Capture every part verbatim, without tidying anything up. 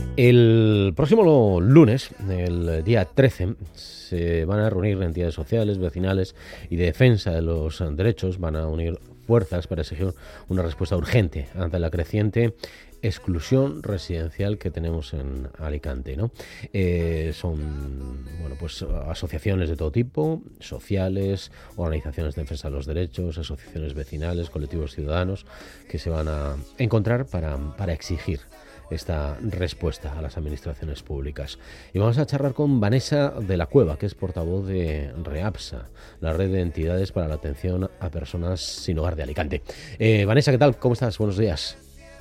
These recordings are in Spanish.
El próximo lunes, el día trece, se van a reunir entidades sociales, vecinales y de defensa de los derechos. Van a unir fuerzas para exigir una respuesta urgente ante la creciente exclusión residencial que tenemos en Alicante, ¿no? Eh, son, bueno, pues asociaciones de todo tipo, sociales, organizaciones de defensa de los derechos, asociaciones vecinales, colectivos ciudadanos, que se van a encontrar para, para exigir esta respuesta a las administraciones públicas. Y vamos a charlar con Vanessa de la Cueva, que es portavoz de REAPSA, la red de entidades para la atención a personas sin hogar de Alicante. Eh, Vanessa, ¿qué tal? ¿Cómo estás? Buenos días.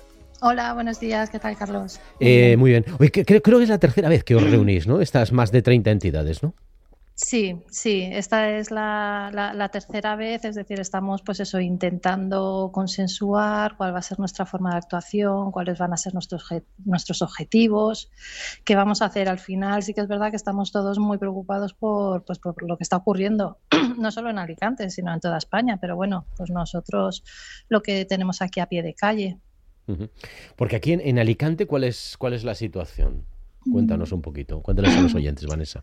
Hola, buenos días. ¿Qué tal, Carlos? Muy eh, bien. Muy bien. Oye, que, creo, creo que es la tercera vez que os reunís, ¿no? Estas más de treinta entidades, ¿no? Sí, sí, esta es la, la, la tercera vez, es decir, estamos pues eso, intentando consensuar cuál va a ser nuestra forma de actuación, cuáles van a ser nuestros, nuestros objetivos, qué vamos a hacer al final. Sí que es verdad que estamos todos muy preocupados por, pues, por lo que está ocurriendo, no solo en Alicante, sino en toda España, pero bueno, pues nosotros lo que tenemos aquí a pie de calle. Uh-huh. Porque aquí en, en Alicante, ¿cuál es, cuál es la situación? Cuéntanos un poquito, cuéntales a los oyentes, Vanessa.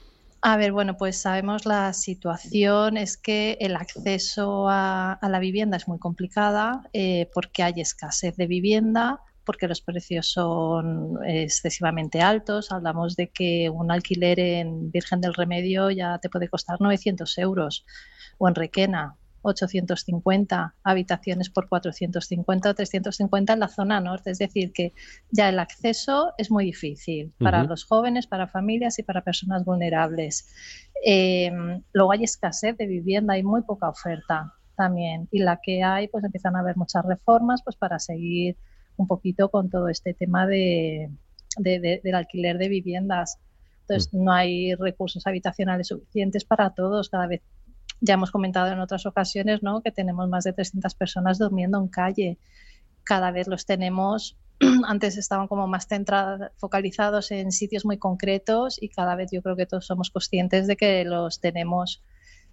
A ver, bueno, pues sabemos la situación es que el acceso a, a la vivienda es muy complicada eh, porque hay escasez de vivienda, porque los precios son excesivamente altos. Hablamos de que un alquiler en Virgen del Remedio ya te puede costar novecientos euros o en Requena ochocientos cincuenta, habitaciones por cuatrocientos cincuenta o trescientos cincuenta en la zona norte. Es decir, que ya el acceso es muy difícil para uh-huh. los jóvenes, para familias y para personas vulnerables. Eh, luego hay escasez de vivienda, hay muy poca oferta también. Y la que hay, pues empiezan a haber muchas reformas pues para seguir un poquito con todo este tema de, de, de, del alquiler de viviendas. Entonces, uh-huh. no hay recursos habitacionales suficientes para todos. Cada vez Ya hemos comentado en otras ocasiones, ¿no?, que tenemos más de trescientas personas durmiendo en calle. Cada vez los tenemos, antes estaban como más centrados, focalizados en sitios muy concretos y cada vez yo creo que todos somos conscientes de que los tenemos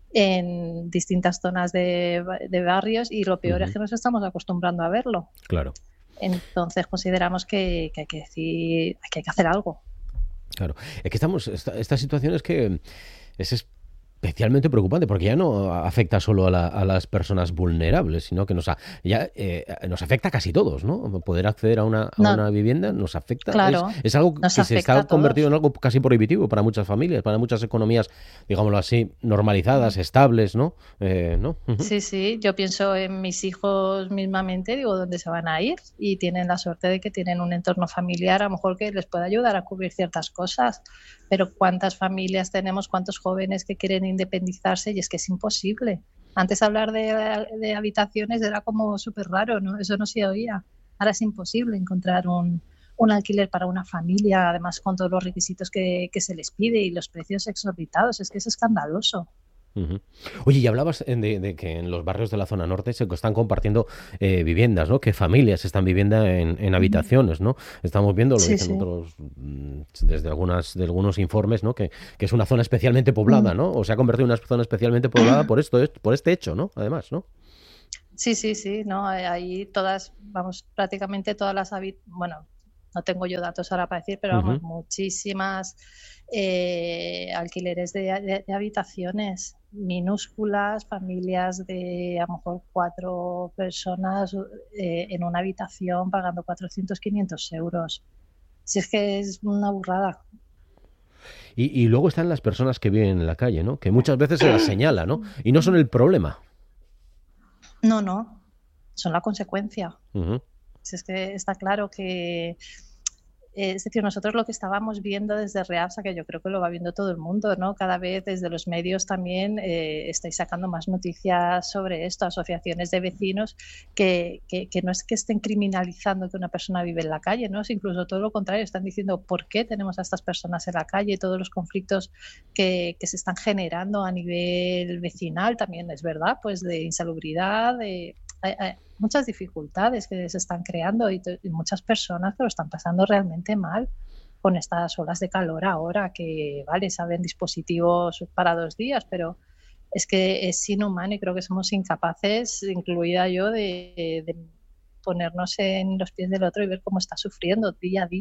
en distintas zonas de, de barrios y lo peor uh-huh. es que nos estamos acostumbrando a verlo. Claro. Entonces consideramos que, que, hay, que decir, que hay que hacer algo. Claro. Es que estamos, esta, esta situación es que es especialmente preocupante porque ya no afecta solo a, la, a las personas vulnerables, sino que nos, a, ya, eh, nos afecta a casi todos, ¿no? Poder acceder a una, a no, una vivienda nos afecta. Claro, es, es algo que se está convertido en algo casi prohibitivo para muchas familias, para muchas economías, digámoslo así, normalizadas, estables, ¿no? Eh, ¿no? Uh-huh. Sí, sí, yo pienso en mis hijos mismamente, digo, ¿dónde se van a ir? Y tienen la suerte de que tienen un entorno familiar, a lo mejor que les pueda ayudar a cubrir ciertas cosas, pero ¿cuántas familias tenemos, cuántos jóvenes que quieren independizarse? Y es que es imposible. Antes hablar de, de habitaciones era como súper raro, ¿no? Eso no se oía. Ahora es imposible encontrar un, un alquiler para una familia, además con todos los requisitos que, que se les pide y los precios exorbitados. Es que es escandaloso. Uh-huh. Oye, y hablabas de, de que en los barrios de la zona norte se están compartiendo eh, viviendas, ¿no? Que familias están viviendo en, en habitaciones, ¿no? Estamos viendo, lo sí, dicen sí. otros, desde algunas, de algunos informes, ¿no? Que, que es una zona especialmente poblada, ¿no? O se ha convertido en una zona especialmente poblada por esto, por este hecho, ¿no? Además, ¿no? Sí, sí, sí, no, ahí todas, vamos, prácticamente todas las habitaciones, bueno, no tengo yo datos ahora para decir, pero vamos, uh-huh. muchísimas eh, alquileres de, de, de habitaciones minúsculas, familias de a lo mejor cuatro personas eh, en una habitación pagando cuatrocientos, quinientos euros. Si es que es una burrada. Y, y luego están las personas que viven en la calle, ¿no? Que muchas veces se las señala, ¿no? Y no son el problema. No, no, son la consecuencia. Uh-huh. Si es que está claro que... Es decir, nosotros lo que estábamos viendo desde REAPSA, que yo creo que lo va viendo todo el mundo, ¿no? Cada vez desde los medios también eh, estáis sacando más noticias sobre esto, asociaciones de vecinos que, que, que no es que estén criminalizando que una persona vive en la calle, ¿no? Es incluso todo lo contrario, están diciendo por qué tenemos a estas personas en la calle, todos los conflictos que, que se están generando a nivel vecinal también, es verdad, pues de insalubridad, de... Hay, hay muchas dificultades que se están creando y, t- y muchas personas que lo están pasando realmente mal con estas olas de calor ahora que, vale, saben dispositivos para dos días, pero es que es inhumano y creo que somos incapaces, incluida yo, de, de ponernos en los pies del otro y ver cómo está sufriendo día a día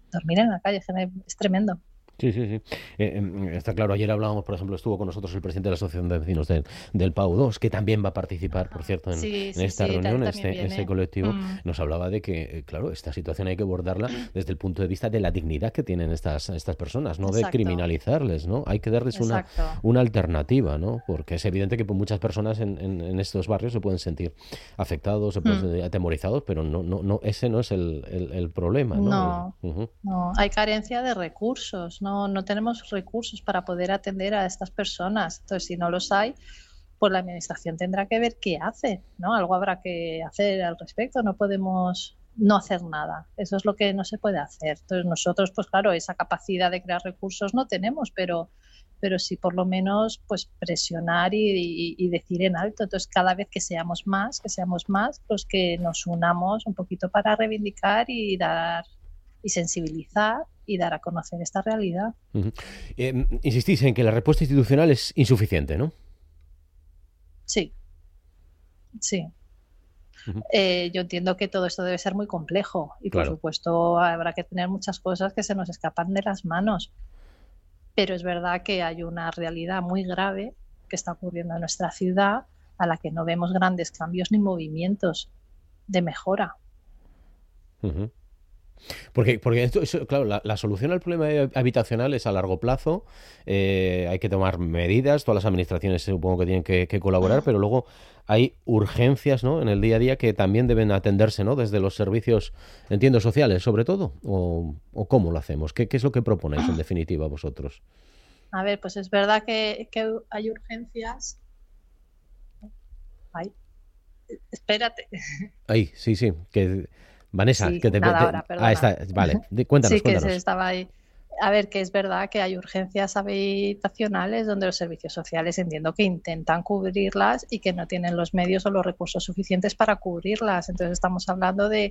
dormir en la calle es tremendo. Sí, sí, sí. Eh, eh, está claro. Ayer hablábamos, por ejemplo, estuvo con nosotros el presidente de la Asociación de Vecinos del, del Pau dos, que también va a participar, por cierto, en, Sí, en sí, esta sí, reunión, también este, este viene. colectivo. Mm. Nos hablaba de que, eh, claro, esta situación hay que abordarla desde el punto de vista de la dignidad que tienen estas, estas personas, no de Exacto, criminalizarles, ¿no? Hay que darles una, exacto. una alternativa, ¿no? Porque es evidente que pues, muchas personas en, en, en estos barrios se pueden sentir afectados, se pueden Mm. sentir atemorizados, pero no, no, no, ese no es el, el, el problema, ¿no? El- No, ujú. no, hay carencia de recursos, no, no tenemos recursos para poder atender a estas personas. Entonces, si no los hay, pues la administración tendrá que ver qué hace, ¿no? Algo habrá que hacer al respecto, no podemos no hacer nada. Eso es lo que no se puede hacer. Entonces, nosotros, pues claro, esa capacidad de crear recursos no tenemos, pero pero sí por lo menos pues presionar y, y, y decir en alto. Entonces, cada vez que seamos más, que seamos más, pues que nos unamos un poquito para reivindicar y dar y sensibilizar y dar a conocer esta realidad. Ujú. Eh, insistís en que la respuesta institucional es insuficiente, ¿no? Sí, sí. Ujú. Eh, yo entiendo que todo esto debe ser muy complejo y por Claro. supuesto habrá que tener muchas cosas que se nos escapan de las manos, pero es verdad que hay una realidad muy grave que está ocurriendo en nuestra ciudad a la que no vemos grandes cambios ni movimientos de mejora. Ujú. Porque, porque esto, eso, claro, la, la solución al problema habitacional es a largo plazo. Eh, hay que tomar medidas, todas las administraciones supongo que tienen que, que colaborar, pero luego hay urgencias, ¿no?, en el día a día que también deben atenderse, ¿no?, desde los servicios, entiendo, sociales, sobre todo. ¿O, o cómo lo hacemos? ¿Qué, qué es lo que proponéis, en definitiva, vosotros? A ver, pues es verdad que, que hay urgencias. Ay, espérate. Ahí, sí, sí. Que, Vanessa, Sí, que te, nada, te- ahora, ah, perdona. está, vale. De- cuéntanos, Sí, que se cuéntanos. estaba ahí. A ver, que es verdad que hay urgencias habitacionales donde los servicios sociales entiendo que intentan cubrirlas y que no tienen los medios o los recursos suficientes para cubrirlas. Entonces estamos hablando de,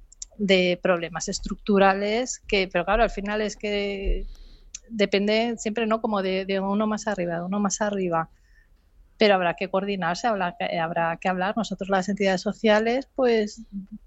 de problemas estructurales que, pero claro, al final es que depende siempre, ¿no?, como de, de uno más arriba, de uno más arriba. Pero habrá que coordinarse, habrá que, habrá que hablar. Nosotros, las entidades sociales, pues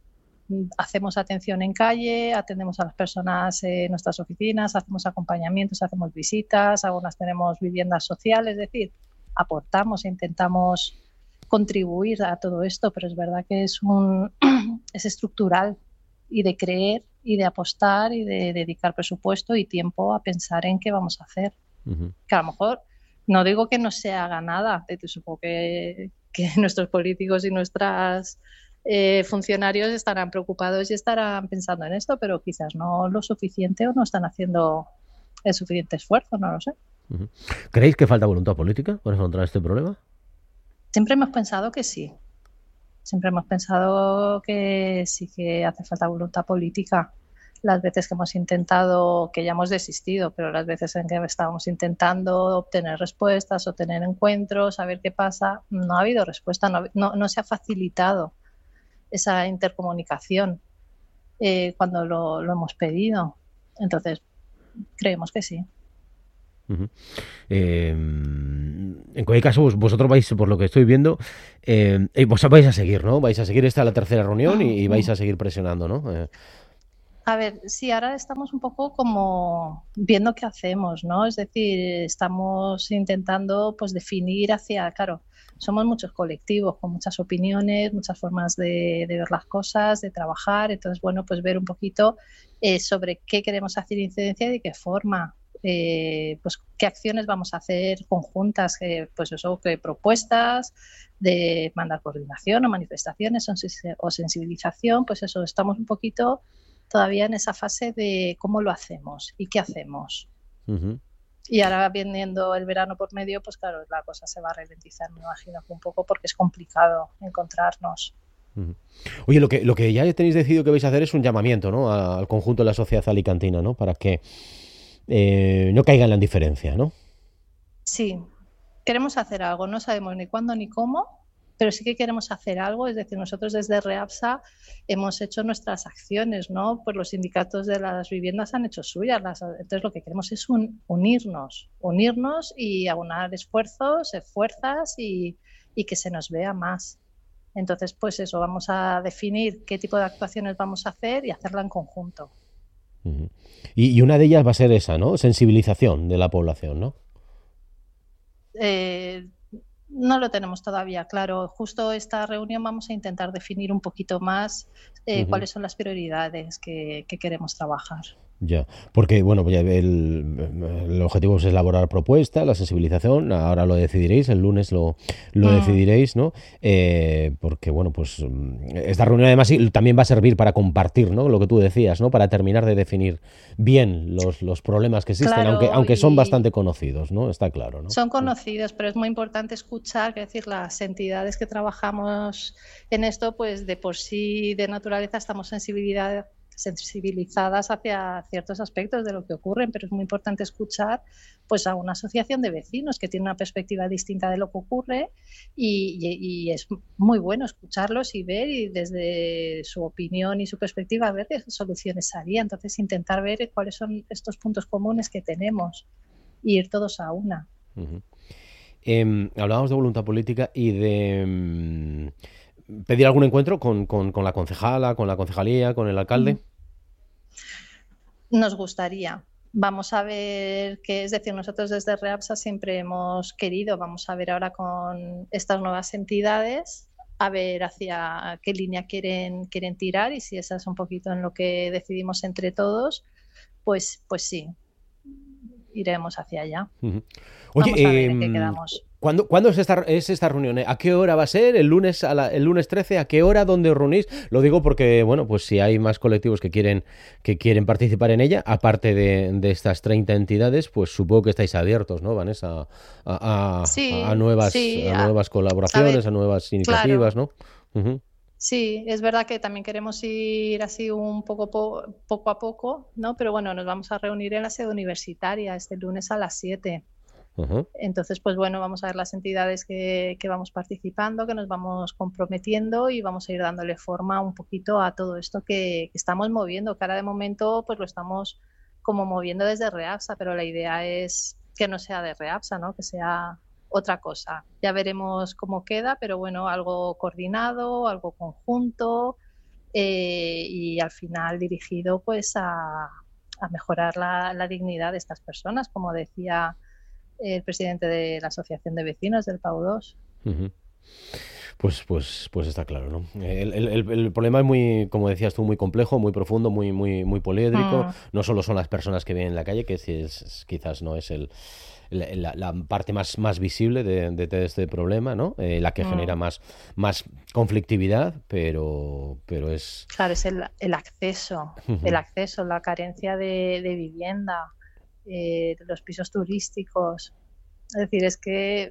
hacemos atención en calle, atendemos a las personas en nuestras oficinas, hacemos acompañamientos, hacemos visitas, algunas tenemos viviendas sociales, es decir, aportamos e intentamos contribuir a todo esto, pero es verdad que es un es estructural y de creer y de apostar y de dedicar presupuesto y tiempo a pensar en qué vamos a hacer. Ujú. Que a lo mejor no digo que no se haga nada, supongo que, que nuestros políticos y nuestras eh, funcionarios estarán preocupados y estarán pensando en esto, pero quizás no lo suficiente o no están haciendo el suficiente esfuerzo, no lo sé. Ujú. ¿Creéis que falta voluntad política para afrontar este problema? Siempre hemos pensado que sí. Siempre hemos pensado que sí que hace falta voluntad política. Las veces que hemos intentado, que ya hemos desistido, pero las veces en que estábamos intentando obtener respuestas o tener encuentros, saber qué pasa, no ha habido respuesta, no, no, no se ha facilitado esa intercomunicación eh, cuando lo, lo hemos pedido. Entonces, creemos que sí. Ujú. Eh, en cualquier caso, vos- vosotros vais, por lo que estoy viendo, eh, eh, vos vais a seguir, ¿no? Vais a seguir esta la tercera reunión y, y vais a seguir presionando, ¿no? Eh, A ver, sí, ahora estamos un poco como viendo qué hacemos, ¿no? Es decir, estamos intentando pues definir hacia, claro, somos muchos colectivos con muchas opiniones, muchas formas de, de ver las cosas, de trabajar, entonces, bueno, pues ver un poquito eh, sobre qué queremos hacer incidencia y de qué forma, eh, pues qué acciones vamos a hacer conjuntas, eh, pues eso, qué propuestas de mandar coordinación o manifestaciones o, sensi- o sensibilización, pues eso, estamos un poquito todavía en esa fase de cómo lo hacemos y qué hacemos. ujú. Y ahora viniendo el verano por medio, pues claro, la cosa se va a ralentizar, me imagino que un poco porque es complicado encontrarnos. Ujú. Oye, lo que, lo que ya tenéis decidido que vais a hacer es un llamamiento, ¿no?, a- al conjunto de la sociedad alicantina, ¿no?, para que eh, no caigan en la indiferencia, ¿no? Sí, queremos hacer algo, no sabemos ni cuándo ni cómo, pero sí que queremos hacer algo, es decir, nosotros desde REAPSA hemos hecho nuestras acciones, ¿no? Pues los sindicatos de las viviendas han hecho suyas, las, entonces lo que queremos es un, unirnos, unirnos y aunar esfuerzos, fuerzas y, y que se nos vea más. Entonces, pues eso, vamos a definir qué tipo de actuaciones vamos a hacer y hacerla en conjunto. Uh-huh. Y, y una de ellas va a ser esa, ¿no? Sensibilización de la población, ¿no? Eh, no lo tenemos todavía claro. Justo esta reunión vamos a intentar definir un poquito más eh, uh-huh. cuáles son las prioridades que, que queremos trabajar. Ya, porque bueno, el, el objetivo es elaborar propuestas, la sensibilización, ahora lo decidiréis, el lunes lo, lo mm. decidiréis, ¿no? Eh, porque bueno, pues esta reunión además también va a servir para compartir, ¿no? Lo que tú decías, ¿no? Para terminar de definir bien los, los problemas que existen, claro, aunque, aunque son bastante conocidos, ¿no? Está claro, ¿no? Son conocidos, pero es muy importante escuchar, es decir, las entidades que trabajamos en esto, pues de por sí de naturaleza estamos sensibilidad sensibilizadas hacia ciertos aspectos de lo que ocurre, pero es muy importante escuchar pues a una asociación de vecinos que tiene una perspectiva distinta de lo que ocurre y, y, y es muy bueno escucharlos y ver y desde su opinión y su perspectiva ver qué soluciones haría. Entonces intentar ver cuáles son estos puntos comunes que tenemos y ir todos a una. Uh-huh. Eh, hablábamos de voluntad política y de um, pedir algún encuentro con, con, con la concejala, con la concejalía, con el alcalde. Nos gustaría. Vamos a ver qué, es decir, nosotros desde REAPSA siempre hemos querido, vamos a ver ahora con estas nuevas entidades, a ver hacia qué línea quieren, quieren tirar y si esa es un poquito en lo que decidimos entre todos, pues, pues sí, iremos hacia allá. Uh-huh. Oye, vamos a ver eh, en qué quedamos. ¿Cuándo, ¿Cuándo es esta, es esta reunión? ¿A qué hora va a ser? ¿El lunes a la, el lunes trece? ¿A qué hora? ¿Dónde os reunís? Lo digo porque, bueno, pues si hay más colectivos que quieren que quieren participar en ella, aparte de, de estas treinta entidades, pues supongo que estáis abiertos, ¿no, Vanessa? A, a, sí, a, nuevas, sí, a nuevas colaboraciones, a, ver, a nuevas iniciativas, claro. ¿no? Uh-huh. Sí, es verdad que también queremos ir así un poco po- poco a poco, ¿no? Pero bueno, nos vamos a reunir en la sede universitaria este lunes a las siete. Uh-huh. Entonces, pues bueno, vamos a ver las entidades que, que vamos participando, que nos vamos comprometiendo y vamos a ir dándole forma un poquito a todo esto que, que estamos moviendo. Que ahora de momento pues lo estamos como moviendo desde REAPSA, pero la idea es que no sea de REAPSA, ¿no? Que sea otra cosa. Ya veremos cómo queda, pero bueno, algo coordinado, algo conjunto eh, y al final dirigido pues a, a mejorar la, la dignidad de estas personas, como decía el presidente de la Asociación de Vecinos del Pau dos. Uh-huh. Pues, pues, pues está claro, ¿no? El, el, el problema es muy, como decías tú, muy complejo, muy profundo, muy, muy, muy poliédrico. Mm. No solo son las personas que viven en la calle, que es, es, quizás no es el, la, la parte más, más visible de, de, de este problema, ¿no? Eh, la que mm. genera más, más conflictividad, pero, pero es... Claro, es el, el acceso, uh-huh. el acceso, la carencia de, de vivienda. Eh, los pisos turísticos, es decir, es que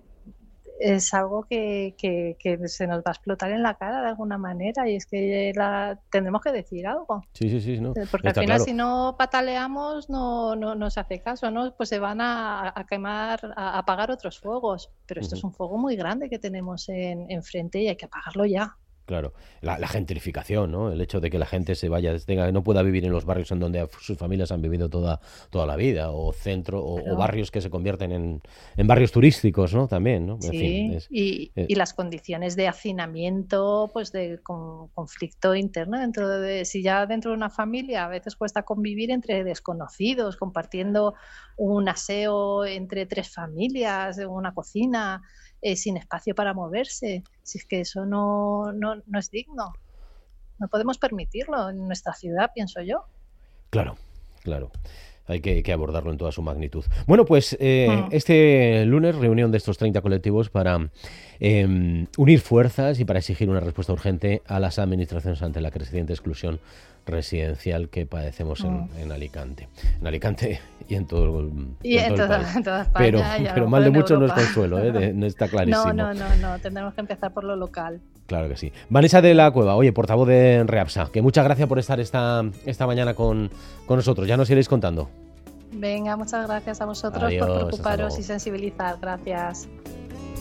es algo que, que, que se nos va a explotar en la cara de alguna manera y es que la, tendremos que decir algo. Sí, sí, sí, no. Porque Está al final claro. Si no pataleamos no, no, no se hace caso, ¿no? Pues se van a, a quemar, a apagar otros fuegos, pero esto uh-huh. es un fuego muy grande que tenemos en, enfrente y hay que apagarlo ya. Claro, la, la gentrificación, ¿no? El hecho de que la gente se vaya, tenga, no pueda vivir en los barrios en donde sus familias han vivido toda, toda la vida, o centro, o, claro. o barrios que se convierten en, en barrios turísticos, ¿no? También, ¿no? Sí, en fin, es, y, es... y las condiciones de hacinamiento, pues de con, conflicto interno dentro de, si ya dentro de una familia a veces cuesta convivir entre desconocidos, compartiendo un aseo entre tres familias, una cocina. Eh, sin espacio para moverse, si es que eso no, no, no es digno, no podemos permitirlo en nuestra ciudad, pienso yo. Claro, claro. Hay que, que abordarlo en toda su magnitud. Bueno, pues eh, mm. este lunes, reunión de estos treinta colectivos para eh, unir fuerzas y para exigir una respuesta urgente a las administraciones ante la creciente exclusión residencial que padecemos mm. en, en Alicante. En Alicante y en todo el, y en en todo el toda, país. En toda España. Pero, pero mal de mucho Europa. no es consuelo, ¿eh? De, no está clarísimo. No, no, no, no, tendremos que empezar por lo local. Claro que sí. Vanessa de la Cueva, oye, portavoz de REAPSA, que muchas gracias por estar esta, esta mañana con, con nosotros. Ya nos iréis contando. Venga, muchas gracias a vosotros Adiós, por preocuparos y sensibilizar. Gracias.